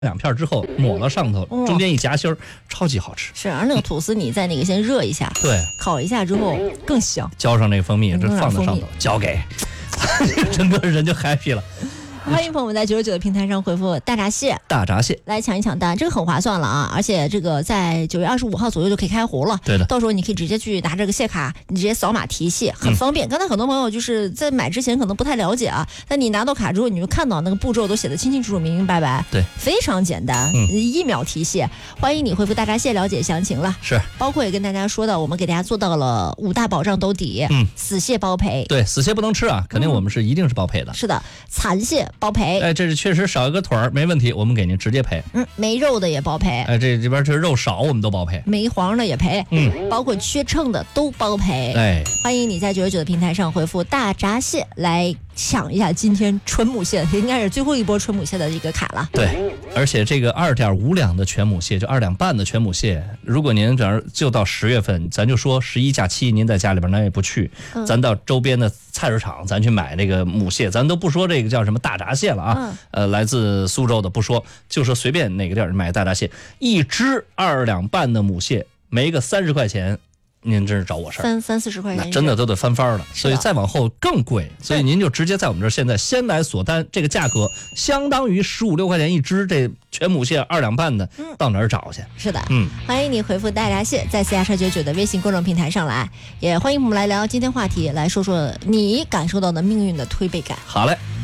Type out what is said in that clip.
2片之后抹到上头，中间一夹心儿，超级好吃。 是，而那个吐司你在那个先热一下， 对， 烤一下之后更香。 浇上那个蜂蜜，这放在上头，交给，整个人就 happy 了。 欢迎朋友们在99的平台上回复大闸蟹， 大闸蟹来抢一抢单，这个很划算了啊！而且这个在9月25号左右就可以开壶了。 对的， 到时候你可以直接去拿这个蟹卡，你直接扫码提蟹，很方便。刚才很多朋友就是在买之前可能不太了解啊，但你拿到卡之后，你就看到那个步骤都写得清清楚楚、明明白白， 对， 非常简单，1秒提蟹。欢迎你回复大闸蟹了解详情了。 是， 包括也跟大家说到，我们给大家做到了5大保障都抵，死蟹包赔。 对，死蟹不能吃啊，肯定我们是一定是包赔的。 是的，残蟹包赔。 哎，这是确实少一个腿儿没问题，我们给您直接赔。 没肉的也包赔。 哎，这边这肉少我们都包赔。 没黄的也赔。包括缺秤的都包赔。 哎， 欢迎你在99的平台上回复大闸蟹来抢一下今天纯母蟹，应该是最后一波纯母蟹的一个卡了。 对，而且这个2.5两的全母蟹，就2两半的全母蟹，如果您就到10月份，咱就说11假期您在家里边咱也不去，咱到周边的菜市场咱去买那个母蟹，咱都不说这个叫什么大闸蟹了啊，来自苏州的不说，就说随便哪个地儿买大闸蟹，一只2两半的母蟹，没个30块钱。您真是找我事儿 ，30-40块钱， 那真的都得翻番了，所以再往后更贵，所以您就直接在我们这儿现在先来锁单，这个价格相当于15-16块钱一只，这全母蟹2两半的，到哪儿找去？ 是的，欢迎你回复大闸蟹在私家车99的微信公众平台上来，也欢迎我们来聊今天话题，来说说你感受到的命运的推背感。 好嘞。